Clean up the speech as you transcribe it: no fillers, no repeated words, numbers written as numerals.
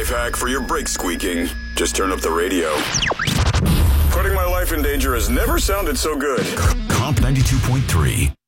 life hack for your brake squeaking. Just turn up the radio. Putting my life in danger has never sounded so good. Comp 92.3.